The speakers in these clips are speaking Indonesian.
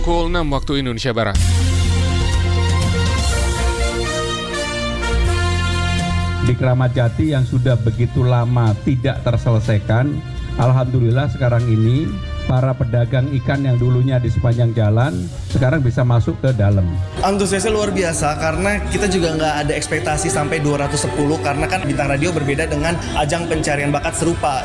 Pukul 6 waktu Indonesia Barat. Di Kramat Jati yang sudah begitu lama tidak terselesaikan, alhamdulillah sekarang ini para pedagang ikan yang dulunya di sepanjang jalan sekarang bisa masuk ke dalam. Antusiasnya luar biasa karena kita juga nggak ada ekspektasi sampai 210 karena kan Bintang Radio berbeda dengan ajang pencarian bakat serupa.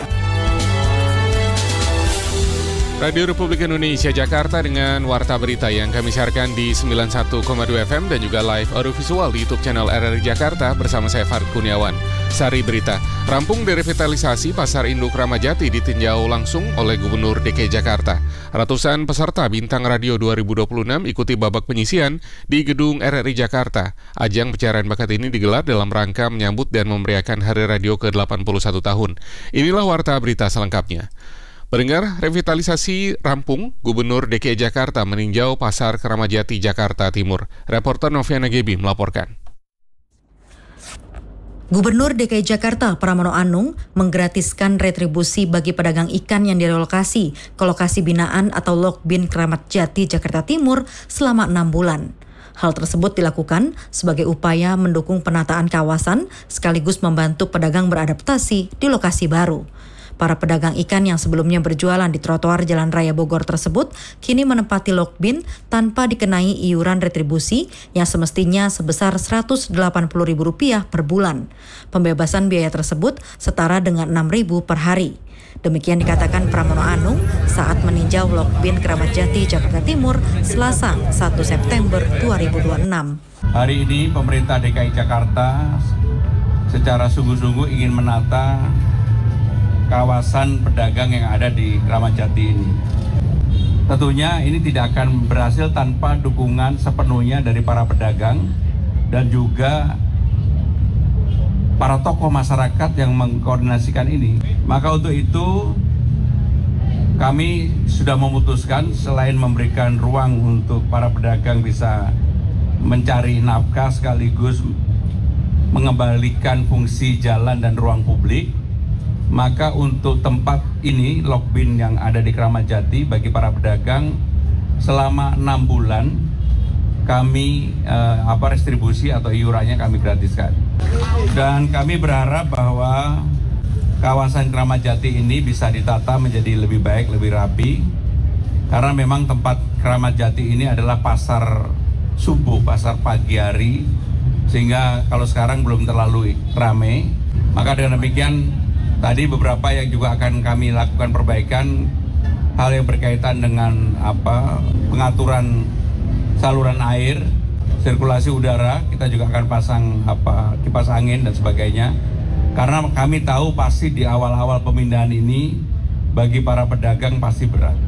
Radio Republik Indonesia Jakarta dengan Warta Berita yang kami siarkan di 91,2 FM dan juga live audiovisual di YouTube channel RRI Jakarta bersama saya Farid Kurniawan. Sari Berita, rampung direvitalisasi Pasar Induk Kramat Jati ditinjau langsung oleh Gubernur DKI Jakarta. Ratusan peserta Bintang Radio 2026 ikuti babak penyisian di Gedung RRI Jakarta. Ajang pencarian bakat ini digelar dalam rangka menyambut dan memeriahkan Hari Radio ke-81 tahun. Inilah Warta Berita selengkapnya. Pendengar, revitalisasi rampung, Gubernur DKI Jakarta meninjau Pasar Kramat Jati, Jakarta Timur. Reporter Noviana Gebi melaporkan. Gubernur DKI Jakarta Pramono Anung menggratiskan retribusi bagi pedagang ikan yang direlokasi ke lokasi binaan atau Lokbin Kramat Jati, Jakarta Timur selama 6 bulan. Hal tersebut dilakukan sebagai upaya mendukung penataan kawasan sekaligus membantu pedagang beradaptasi di lokasi baru. Para pedagang ikan yang sebelumnya berjualan di trotoar Jalan Raya Bogor tersebut kini menempati Lokbin tanpa dikenai iuran retribusi yang semestinya sebesar Rp180.000 per bulan. Pembebasan biaya tersebut setara dengan Rp6.000 per hari. Demikian dikatakan Pramono Anung saat meninjau Lokbin Kramat Jati, Jakarta Timur, Selasa 1 September 2026. Hari ini pemerintah DKI Jakarta secara sungguh-sungguh ingin menata kawasan pedagang yang ada di Kramat Jati ini. Tentunya ini tidak akan berhasil tanpa dukungan sepenuhnya dari para pedagang dan juga para tokoh masyarakat yang mengkoordinasikan ini. Maka untuk itu kami sudah memutuskan selain memberikan ruang untuk para pedagang bisa mencari nafkah sekaligus mengembalikan fungsi jalan dan ruang publik, maka untuk tempat ini, Lokbin yang ada di Kramat Jati bagi para pedagang selama 6 bulan kami restribusi atau iurannya kami gratiskan. Dan kami berharap bahwa kawasan Kramat Jati ini bisa ditata menjadi lebih baik, lebih rapi. Karena memang tempat Kramat Jati ini adalah pasar subuh, pasar pagi hari, sehingga kalau sekarang belum terlalu ramai. Maka dengan demikian tadi beberapa yang juga akan kami lakukan perbaikan, hal yang berkaitan dengan pengaturan saluran air, sirkulasi udara, kita juga akan pasang kipas angin dan sebagainya. Karena kami tahu pasti di awal-awal pemindahan ini bagi para pedagang pasti berat.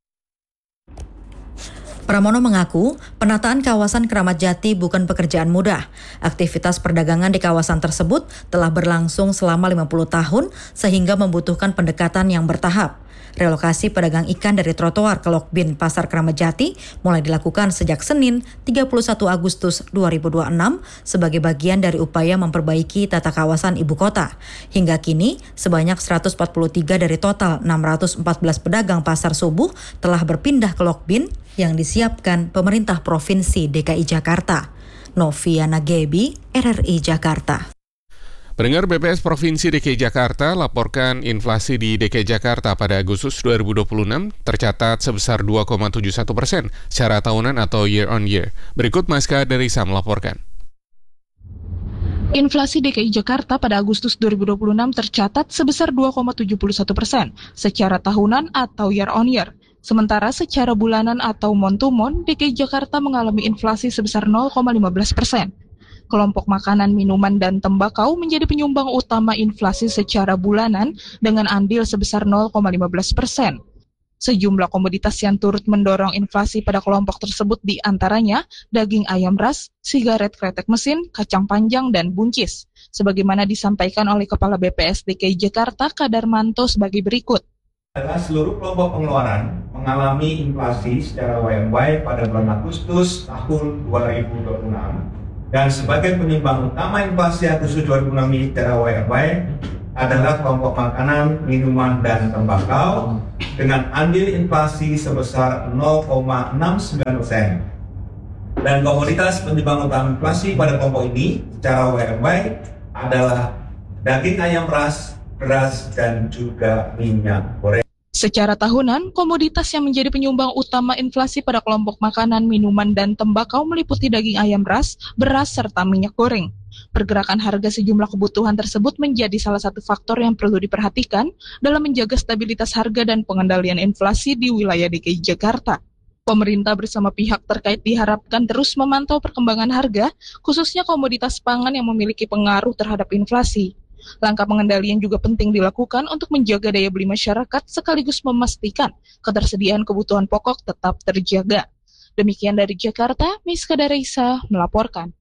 Pramono mengaku penataan kawasan Kramat Jati bukan pekerjaan mudah. Aktivitas perdagangan di kawasan tersebut telah berlangsung selama 50 tahun sehingga membutuhkan pendekatan yang bertahap. Relokasi pedagang ikan dari trotoar ke Lokbin Pasar Kramat Jati mulai dilakukan sejak Senin 31 Agustus 2026 sebagai bagian dari upaya memperbaiki tata kawasan ibu kota. Hingga kini, sebanyak 143 dari total 614 pedagang pasar subuh telah berpindah ke Lokbin yang disiapkan pemerintah Provinsi DKI Jakarta. Noviana Gebi, RRI Jakarta. Pendengar, BPS Provinsi DKI Jakarta laporkan inflasi di DKI Jakarta pada Agustus 2026 tercatat sebesar 2,71% secara tahunan atau year on year. Berikut Maska dari Sam melaporkan. Inflasi DKI Jakarta pada Agustus 2026 tercatat sebesar 2,71% secara tahunan atau year on year. Sementara secara bulanan atau month to month, DKI Jakarta mengalami inflasi sebesar 0,15%. Kelompok makanan, minuman, dan tembakau menjadi penyumbang utama inflasi secara bulanan dengan andil sebesar 0,15%. Sejumlah komoditas yang turut mendorong inflasi pada kelompok tersebut diantaranya daging ayam ras, sigaret kretek mesin, kacang panjang, dan buncis. Sebagaimana disampaikan oleh Kepala BPS DKI Jakarta Kadarmanto sebagai berikut. Adalah seluruh kelompok pengeluaran mengalami inflasi secara YoY pada bulan Agustus tahun 2026. Dan sebagai penyumbang utama inflasi Agustus 2006 ini secara YoY, adalah kelompok makanan, minuman, dan tembakau dengan andil inflasi sebesar 0,69%. Dan komoditas penyumbang utama inflasi pada kelompok ini secara YoY adalah daging ayam ras, beras, dan juga minyak goreng. Secara tahunan, komoditas yang menjadi penyumbang utama inflasi pada kelompok makanan, minuman, dan tembakau meliputi daging ayam ras, beras, serta minyak goreng. Pergerakan harga sejumlah kebutuhan tersebut menjadi salah satu faktor yang perlu diperhatikan dalam menjaga stabilitas harga dan pengendalian inflasi di wilayah DKI Jakarta. Pemerintah bersama pihak terkait diharapkan terus memantau perkembangan harga, khususnya komoditas pangan yang memiliki pengaruh terhadap inflasi. Langkah pengendalian juga penting dilakukan untuk menjaga daya beli masyarakat sekaligus memastikan ketersediaan kebutuhan pokok tetap terjaga. Demikian dari Jakarta, Miska Dareisa melaporkan.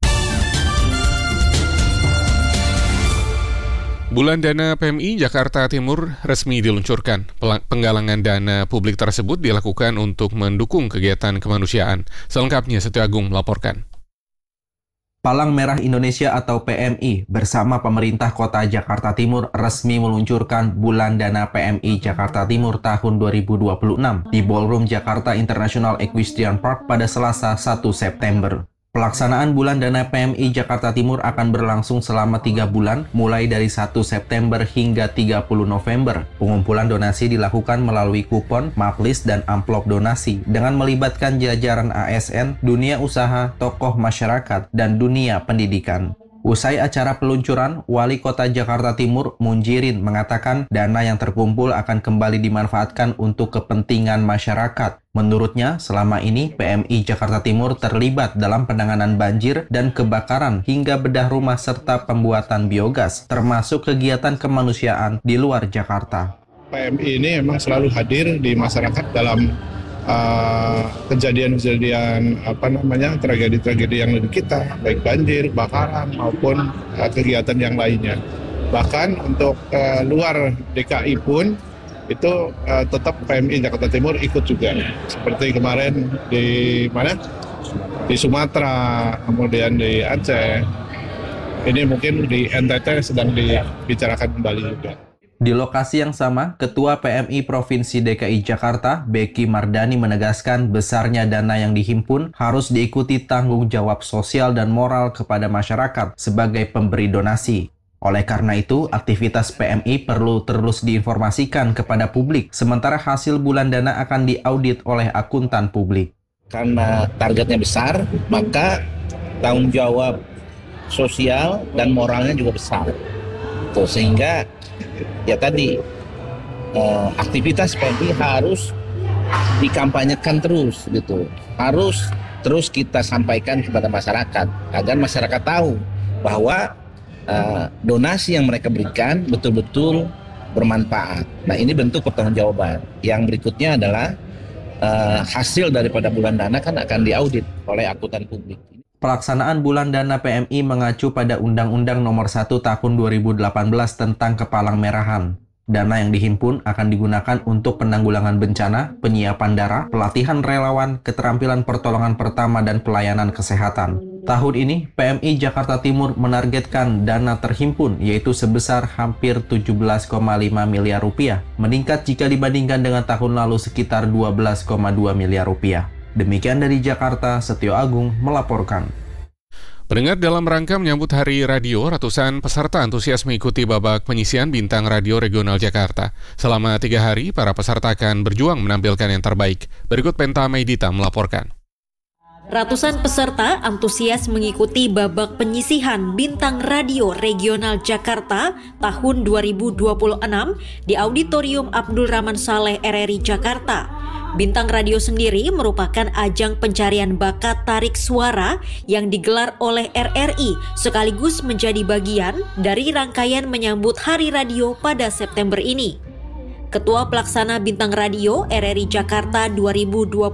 Bulan dana PMI Jakarta Timur resmi diluncurkan. Penggalangan dana publik tersebut dilakukan untuk mendukung kegiatan kemanusiaan. Selengkapnya Setio Agung melaporkan. Palang Merah Indonesia atau PMI bersama pemerintah Kota Jakarta Timur resmi meluncurkan Bulan Dana PMI Jakarta Timur tahun 2026 di Ballroom Jakarta International Equestrian Park pada Selasa 1 September. Pelaksanaan Bulan Dana PMI Jakarta Timur akan berlangsung selama 3 bulan, mulai dari 1 September hingga 30 November. Pengumpulan donasi dilakukan melalui kupon, maplis, dan amplop donasi dengan melibatkan jajaran ASN, dunia usaha, tokoh masyarakat, dan dunia pendidikan. Usai acara peluncuran, Wali Kota Jakarta Timur, Munjirin, mengatakan dana yang terkumpul akan kembali dimanfaatkan untuk kepentingan masyarakat. Menurutnya, selama ini PMI Jakarta Timur terlibat dalam penanganan banjir dan kebakaran hingga bedah rumah serta pembuatan biogas, termasuk kegiatan kemanusiaan di luar Jakarta. PMI ini memang selalu hadir di masyarakat dalam kejadian-kejadian tragedi-tragedi yang ada di kita, baik banjir, bakaran maupun kegiatan yang lainnya. Bahkan untuk luar DKI pun itu tetap PMI Jakarta Timur ikut juga. Seperti kemarin di Sumatera, kemudian di Aceh. Ini mungkin di NTT sedang dibicarakan kembali juga. Di lokasi yang sama, Ketua PMI Provinsi DKI Jakarta, Beki Mardani menegaskan besarnya dana yang dihimpun harus diikuti tanggung jawab sosial dan moral kepada masyarakat sebagai pemberi donasi. Oleh karena itu, aktivitas PMI perlu terus diinformasikan kepada publik, sementara hasil bulan dana akan diaudit oleh akuntan publik. Karena targetnya besar, maka tanggung jawab sosial dan moralnya juga besar. Tuh, sehingga ya tadi aktivitas PMI harus dikampanyekan terus gitu. Harus terus kita sampaikan kepada masyarakat agar masyarakat tahu bahwa donasi yang mereka berikan betul-betul bermanfaat. Nah, ini bentuk pertanggungjawaban. Yang berikutnya adalah hasil daripada bulan dana kan akan diaudit oleh akuntan publik. Pelaksanaan Bulan Dana PMI mengacu pada Undang-Undang Nomor 1 Tahun 2018 tentang Kepalang Merahan. Dana yang dihimpun akan digunakan untuk penanggulangan bencana, penyiapan darah, pelatihan relawan, keterampilan pertolongan pertama, dan pelayanan kesehatan. Tahun ini, PMI Jakarta Timur menargetkan dana terhimpun yaitu sebesar hampir 17,5 miliar rupiah, meningkat jika dibandingkan dengan tahun lalu sekitar 12,2 miliar rupiah. Demikian dari Jakarta, Setio Agung melaporkan. Pendengar, dalam rangka menyambut Hari Radio, ratusan peserta antusias mengikuti babak penyisihan Bintang Radio Regional Jakarta. Selama 3 hari, para peserta akan berjuang menampilkan yang terbaik. Berikut Penta Maidita melaporkan. Ratusan peserta antusias mengikuti babak penyisihan Bintang Radio Regional Jakarta tahun 2026 di Auditorium Abdul Rahman Saleh RRI Jakarta. Bintang Radio sendiri merupakan ajang pencarian bakat tarik suara yang digelar oleh RRI sekaligus menjadi bagian dari rangkaian menyambut Hari Radio pada September ini. Ketua Pelaksana Bintang Radio RRI Jakarta 2026,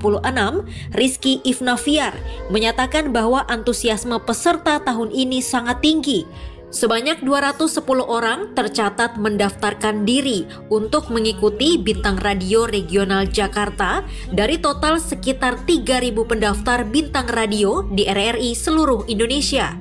Rizky Ifnafiar, menyatakan bahwa antusiasme peserta tahun ini sangat tinggi. Sebanyak 210 orang tercatat mendaftarkan diri untuk mengikuti Bintang Radio Regional Jakarta dari total sekitar 3.000 pendaftar Bintang Radio di RRI seluruh Indonesia.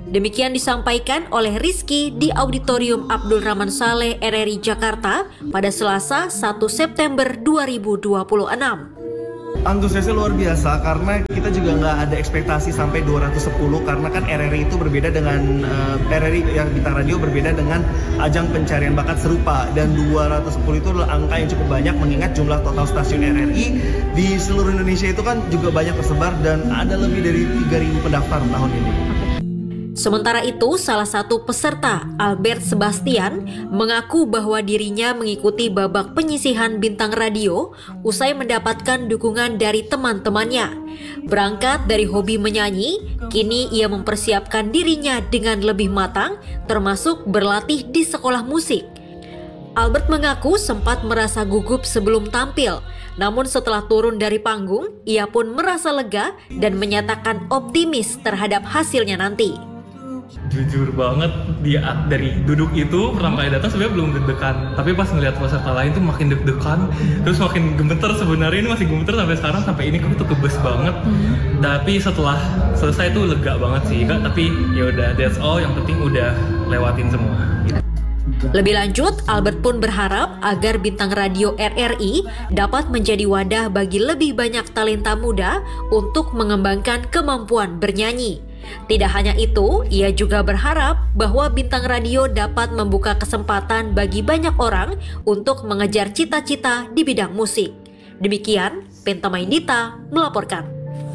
Demikian disampaikan oleh Rizky di Auditorium Abdul Rahman Saleh RRI Jakarta pada Selasa 1 September 2026. Antusiasnya luar biasa karena kita juga nggak ada ekspektasi sampai 210 karena kan RRI itu berbeda dengan RRI yang Bintang Radio berbeda dengan ajang pencarian bakat serupa, dan 210 itu adalah angka yang cukup banyak mengingat jumlah total stasiun RRI di seluruh Indonesia itu kan juga banyak tersebar dan ada lebih dari 3.000 pendaftar tahun ini. Sementara itu, salah satu peserta, Albert Sebastian, mengaku bahwa dirinya mengikuti babak penyisihan Bintang Radio usai mendapatkan dukungan dari teman-temannya. Berangkat dari hobi menyanyi, kini ia mempersiapkan dirinya dengan lebih matang, termasuk berlatih di sekolah musik. Albert mengaku sempat merasa gugup sebelum tampil, namun setelah turun dari panggung, ia pun merasa lega dan menyatakan optimis terhadap hasilnya nanti. Jujur banget, dari duduk itu pertama kali datang sebenarnya belum deg-degan, tapi pas ngeliat peserta lain tuh makin deg-degan, terus makin gemeter. Sebenarnya ini masih gemeter sampai sekarang, sampai ini tuh kebes banget. Tapi setelah selesai tuh lega banget sih, tapi yaudah, that's all, yang penting udah lewatin semua. Lebih lanjut, Albert pun berharap agar Bintang Radio RRI dapat menjadi wadah bagi lebih banyak talenta muda untuk mengembangkan kemampuan bernyanyi. Tidak hanya itu, ia juga berharap bahwa Bintang Radio dapat membuka kesempatan bagi banyak orang untuk mengejar cita-cita di bidang musik. Demikian, Penta Maindita melaporkan.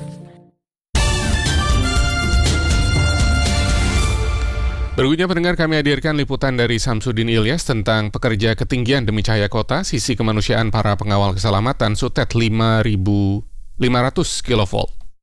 Berikutnya pendengar, kami hadirkan liputan dari Samsudin Ilyas tentang pekerja ketinggian demi cahaya kota, sisi kemanusiaan para pengawal keselamatan Sutet 5.500 kV.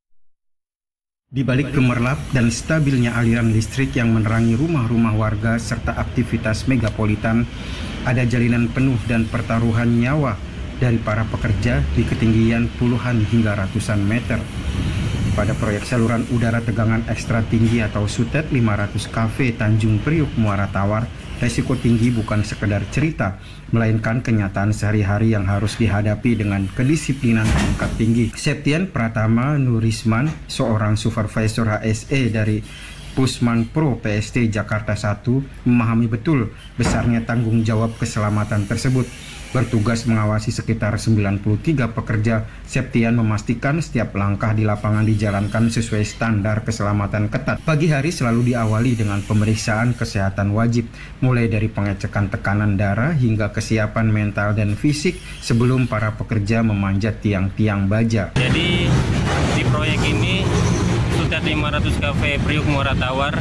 Di balik gemerlap dan stabilnya aliran listrik yang menerangi rumah-rumah warga serta aktivitas megapolitan, ada jalinan penuh dan pertaruhan nyawa dari para pekerja di ketinggian puluhan hingga ratusan meter. Pada proyek saluran udara tegangan ekstra tinggi atau Sutet 500 kV Tanjung Priuk Muara Tawar, resiko tinggi bukan sekedar cerita, melainkan kenyataan sehari-hari yang harus dihadapi dengan kedisiplinan tingkat tinggi. Septian Pratama Nurisman, seorang supervisor HSE dari Pusman Pro PST Jakarta 1, memahami betul besarnya tanggung jawab keselamatan tersebut. Bertugas mengawasi sekitar 93 pekerja, Septian memastikan setiap langkah di lapangan dijalankan sesuai standar keselamatan ketat. Pagi hari selalu diawali dengan pemeriksaan kesehatan wajib, mulai dari pengecekan tekanan darah hingga kesiapan mental dan fisik sebelum para pekerja memanjat tiang-tiang baja. Jadi di proyek ini Sutet 500 kV Priuk Muara Tawar,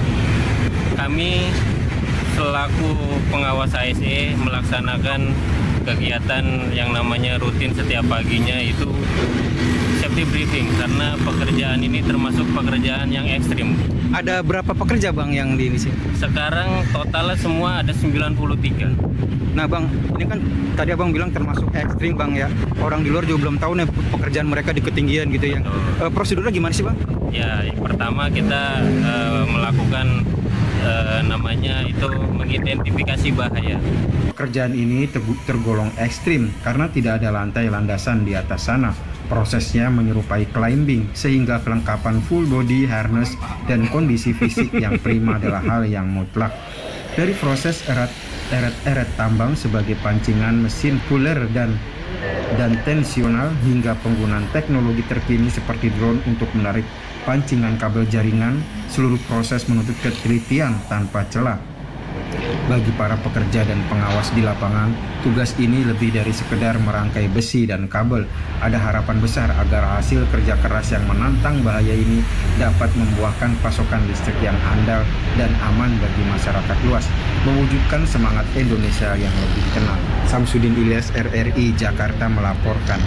kami selaku pengawas ASE melaksanakan kegiatan yang namanya rutin setiap paginya, itu safety briefing, karena pekerjaan ini termasuk pekerjaan yang ekstrim. Ada berapa pekerja Bang yang di sini? Sekarang totalnya semua ada 93. Nah Bang, ini kan tadi Abang bilang termasuk ekstrim Bang ya. Orang di luar juga belum tahu nih pekerjaan mereka di ketinggian gitu ya. Prosedurnya gimana sih Bang? Ya, pertama kita melakukan namanya itu mengidentifikasi bahaya. Pekerjaan ini tergolong ekstrim karena tidak ada lantai landasan di atas sana. Prosesnya menyerupai climbing, sehingga kelengkapan full body harness dan kondisi fisik yang prima adalah hal yang mutlak. Dari proses eret tambang sebagai pancingan mesin puller dan tensional hingga penggunaan teknologi terkini seperti drone untuk menarik pancingan kabel jaringan, seluruh proses menuntut ketelitian tanpa celah. Bagi para pekerja dan pengawas di lapangan, tugas ini lebih dari sekedar merangkai besi dan kabel. Ada harapan besar agar hasil kerja keras yang menantang bahaya ini dapat membuahkan pasokan listrik yang andal dan aman bagi masyarakat luas, mewujudkan semangat Indonesia yang lebih tenang. Samsudin Ilyas, RRI Jakarta melaporkan.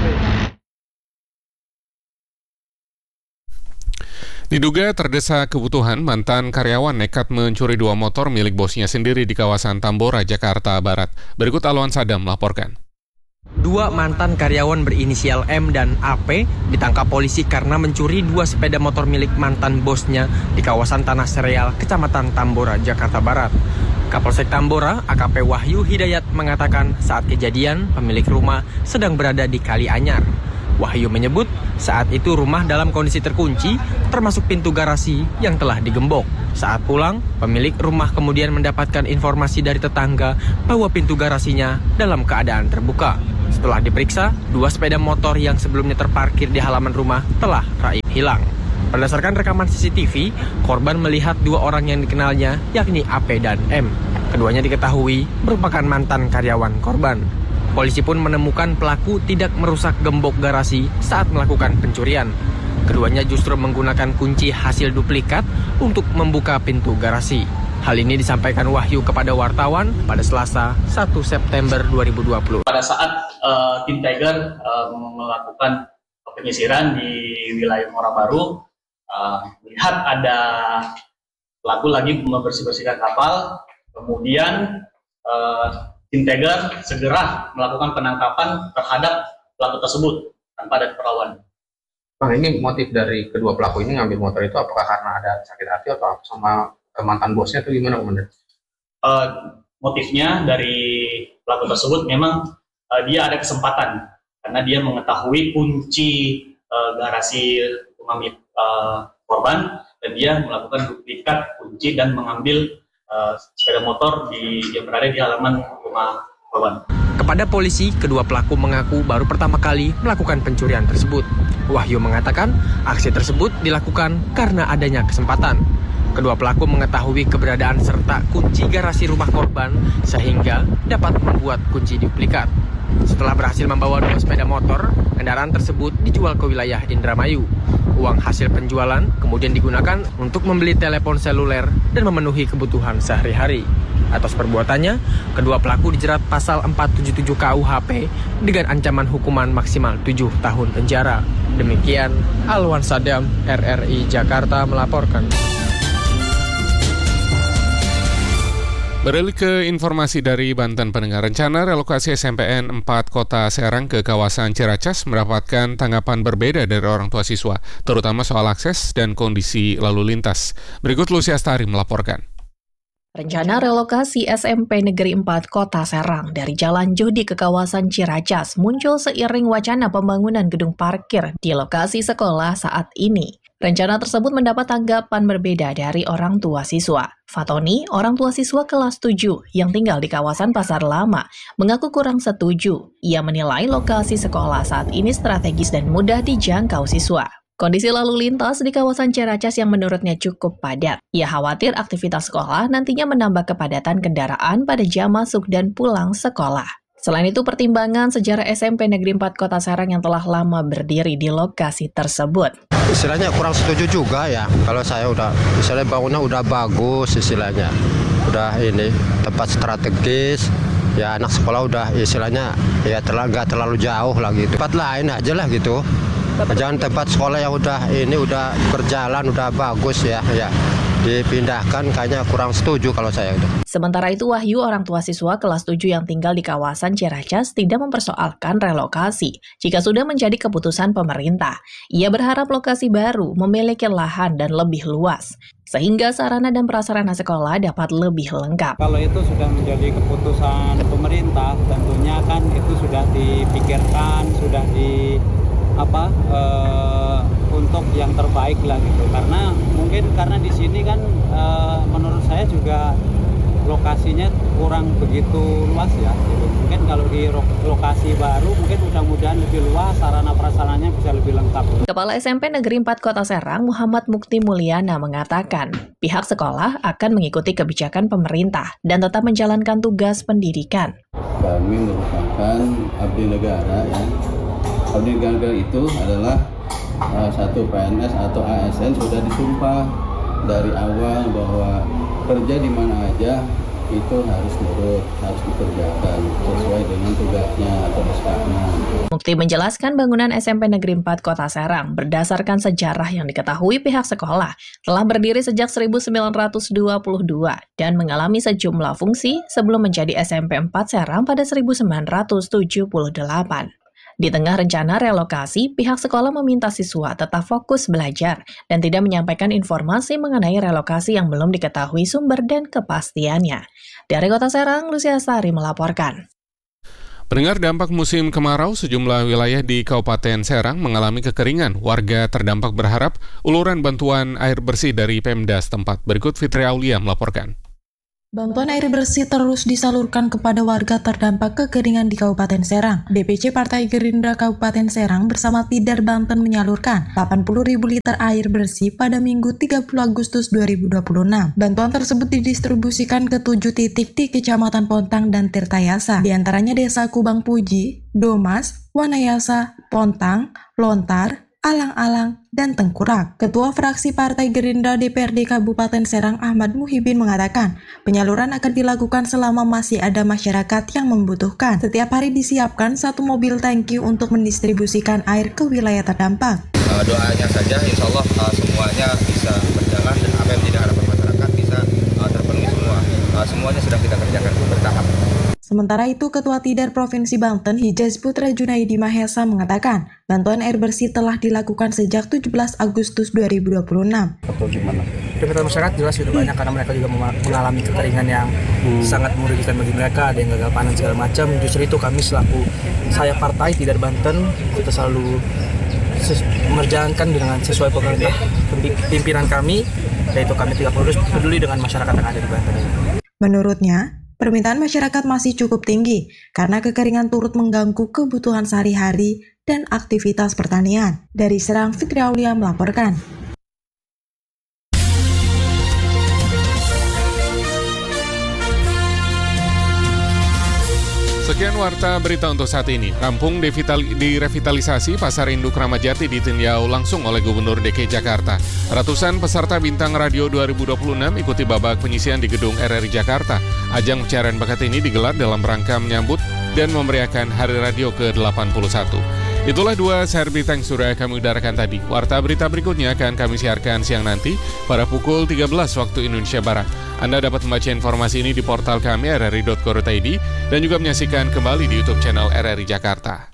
Diduga terdesak kebutuhan, mantan karyawan nekat mencuri 2 motor milik bosnya sendiri di kawasan Tambora, Jakarta Barat. Berikut Alwan Sadam melaporkan. 2 mantan karyawan berinisial M dan AP ditangkap polisi karena mencuri 2 sepeda motor milik mantan bosnya di kawasan Tanah Sereal, Kecamatan Tambora, Jakarta Barat. Kapolsek Tambora, AKP Wahyu Hidayat mengatakan saat kejadian pemilik rumah sedang berada di Kali Anyar. Wahyu menyebut saat itu rumah dalam kondisi terkunci, termasuk pintu garasi yang telah digembok. Saat pulang, pemilik rumah kemudian mendapatkan informasi dari tetangga bahwa pintu garasinya dalam keadaan terbuka. Setelah diperiksa, 2 sepeda motor yang sebelumnya terparkir di halaman rumah telah raib hilang. Berdasarkan rekaman CCTV, korban melihat 2 orang yang dikenalnya, yakni AP dan M. Keduanya diketahui merupakan mantan karyawan korban. Polisi pun menemukan pelaku tidak merusak gembok garasi saat melakukan pencurian. Keduanya justru menggunakan kunci hasil duplikat untuk membuka pintu garasi. Hal ini disampaikan Wahyu kepada wartawan pada Selasa 1 September 2020. Pada saat tim Tiger melakukan penyisiran di wilayah Muara Baru, melihat ada pelaku lagi membersih-bersihkan kapal, kemudian tim Tiger segera melakukan penangkapan terhadap pelaku tersebut tanpa ada perlawanan. Bang, ini motif dari kedua pelaku ini ngambil motor itu apakah karena ada sakit hati atau sama mantan bosnya itu gimana, Komandan? Motifnya dari pelaku tersebut memang dia ada kesempatan karena dia mengetahui kunci garasi rumah korban dan dia melakukan duplikat kunci dan mengambil sepeda motor yang berada di halaman rumah korban. Kepada polisi, kedua pelaku mengaku baru pertama kali melakukan pencurian tersebut. Wahyu mengatakan aksi tersebut dilakukan karena adanya kesempatan. Kedua pelaku mengetahui keberadaan serta kunci garasi rumah korban sehingga dapat membuat kunci duplikat. Setelah berhasil membawa 2 sepeda motor, kendaraan tersebut dijual ke wilayah Indramayu. Uang hasil penjualan kemudian digunakan untuk membeli telepon seluler dan memenuhi kebutuhan sehari-hari. Atas perbuatannya, kedua pelaku dijerat pasal 477 KUHP dengan ancaman hukuman maksimal 7 tahun penjara. Demikian, Alwan Sadam, RRI Jakarta melaporkan. Beralih ke informasi dari Banten, pendengar. Rencana relokasi SMPN 4 Kota Serang ke kawasan Ciracas mendapatkan tanggapan berbeda dari orang tua siswa, terutama soal akses dan kondisi lalu lintas. Berikut Lucia Astari melaporkan. Rencana relokasi SMP Negeri 4 Kota Serang dari Jalan Jodi ke kawasan Ciracas muncul seiring wacana pembangunan gedung parkir di lokasi sekolah saat ini. Rencana tersebut mendapat tanggapan berbeda dari orang tua siswa. Fatoni, orang tua siswa kelas 7 yang tinggal di kawasan Pasar Lama, mengaku kurang setuju. Ia menilai lokasi sekolah saat ini strategis dan mudah dijangkau siswa. Kondisi lalu lintas di kawasan Ciracas yang menurutnya cukup padat. Ia khawatir aktivitas sekolah nantinya menambah kepadatan kendaraan pada jam masuk dan pulang sekolah. Selain itu, pertimbangan sejarah SMP Negeri 4 Kota Serang yang telah lama berdiri di lokasi tersebut. Istilahnya kurang setuju juga ya, kalau saya istilahnya bangunnya udah bagus istilahnya. Udah ini, tempat strategis, ya anak sekolah udah istilahnya ya nggak terlalu jauh lah gitu. Tempat lain aja lah gitu. Jangan tempat sekolah yang udah berjalan, udah bagus ya dipindahkan, kayaknya kurang setuju kalau saya. Sementara itu, Wahyu, orang tua siswa kelas 7 yang tinggal di kawasan Ciracas, tidak mempersoalkan relokasi jika sudah menjadi keputusan pemerintah. Ia berharap lokasi baru memiliki lahan dan lebih luas, sehingga sarana dan prasarana sekolah dapat lebih lengkap. Kalau itu sudah menjadi keputusan pemerintah, tentunya kan itu sudah dipikirkan, sudah untuk yang terbaik lah gitu. Karena di sini kan menurut saya juga lokasinya kurang begitu luas ya gitu. Mungkin kalau di lokasi baru mungkin mudah-mudahan lebih luas, sarana prasarananya bisa lebih lengkap. Kepala SMP Negeri 4 Kota Serang, Muhammad Mukti Mulyana, mengatakan pihak sekolah akan mengikuti kebijakan pemerintah dan tetap menjalankan tugas pendidikan. Kami merupakan abdi negara ya. Abdi negara itu adalah satu PNS atau ASN sudah disumpah dari awal bahwa kerja di mana aja itu harus dikerjakan sesuai dengan tugasnya atau SK-nya. Mukti menjelaskan bangunan SMP Negeri 4 Kota Serang berdasarkan sejarah yang diketahui pihak sekolah telah berdiri sejak 1922 dan mengalami sejumlah fungsi sebelum menjadi SMP 4 Serang pada 1978. Di tengah rencana relokasi, pihak sekolah meminta siswa tetap fokus belajar dan tidak menyampaikan informasi mengenai relokasi yang belum diketahui sumber dan kepastiannya. Dari Kota Serang, Lucia Astari melaporkan. Pendengar, dampak musim kemarau, sejumlah wilayah di Kabupaten Serang mengalami kekeringan. Warga terdampak berharap uluran bantuan air bersih dari Pemda setempat. Berikut Fitri Aulia melaporkan. Bantuan air bersih terus disalurkan kepada warga terdampak kekeringan di Kabupaten Serang. DPC Partai Gerindra Kabupaten Serang bersama Tidar Banten menyalurkan 80.000 liter air bersih pada Minggu 30 Agustus 2026. Bantuan tersebut didistribusikan ke 7 titik di Kecamatan Pontang dan Tirtayasa, di antaranya Desa Kubang Puji, Domas, Wanayasa, Pontang, Lontar, Alang-Alang, dan Tengkurak. Ketua fraksi Partai Gerindra DPRD Kabupaten Serang Ahmad Muhibin mengatakan, penyaluran akan dilakukan selama masih ada masyarakat yang membutuhkan. Setiap hari disiapkan 1 mobil tangki untuk mendistribusikan air ke wilayah terdampak. Doanya saja, insya Allah semuanya bisa berjalan dan apa yang menjadi harapan masyarakat bisa terpenuhi semua. Semuanya sudah kita kerjakan bertahap. Sementara itu, Ketua Tidar Provinsi Banten, Hijaz Putra Junaidi Mahesa mengatakan, bantuan air bersih telah dilakukan sejak 17 Agustus 2026. Atau gimana? Permintaan masyarakat jelas sudah banyak karena mereka juga mengalami kekeringan yang sangat merugikan bagi mereka, ada yang gagal panen segala macam. Justru itu kami selaku saya partai Tidar Banten, kita selalu mengerjakan dengan sesuai pemerintah pimpinan kami, yaitu kami tidak peduli dengan masyarakat yang ada di Banten ini. Menurutnya, permintaan masyarakat masih cukup tinggi karena kekeringan turut mengganggu kebutuhan sehari-hari dan aktivitas pertanian. Dari Serang, Fitri Aulia melaporkan. Sekian warta berita untuk saat ini. Rampung direvitalisasi Pasar Induk Ramat Jati ditinjau langsung oleh Gubernur DKI Jakarta. Ratusan peserta Bintang Radio 2026 ikuti babak penyisian di gedung RRI Jakarta. Ajang pencarian bakat ini digelar dalam rangka menyambut dan memeriahkan Hari Radio ke-81. Itulah 2 share berita yang sudah kami udarakan tadi. Warta berita berikutnya akan kami siarkan siang nanti pada pukul 13 waktu Indonesia Barat. Anda dapat membaca informasi ini di portal kami rri.co.id dan juga menyaksikan kembali di YouTube channel RRI Jakarta.